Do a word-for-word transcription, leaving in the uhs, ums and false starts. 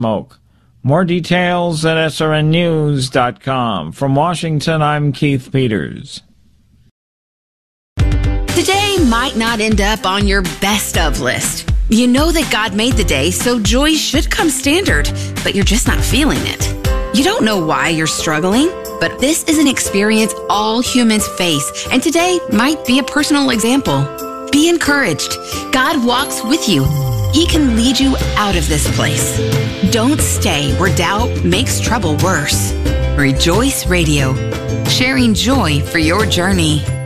smoke. More details at S R N news dot com. From Washington, I'm Keith Peters. Today might not end up on your best of list. You know that God made the day, so joy should come standard, but you're just not feeling it. You don't know why you're struggling, but this is an experience all humans face, and today might be a personal example. Be encouraged. God walks with you. He can lead you out of this place. Don't stay where doubt makes trouble worse. Rejoice Radio, sharing joy for your journey.